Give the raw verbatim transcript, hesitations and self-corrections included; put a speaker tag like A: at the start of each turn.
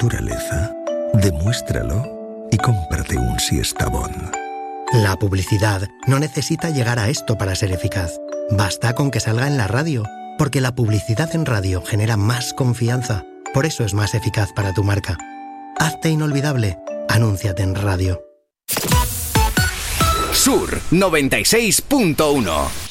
A: naturaleza? Demuéstralo y cómprate un Siestabón.
B: La publicidad no necesita llegar a esto para ser eficaz. Basta con que salga en la radio, porque la publicidad en radio genera más confianza. Por eso es más eficaz para tu marca. Hazte inolvidable. Anúnciate en radio.
C: Sur noventa y seis punto uno.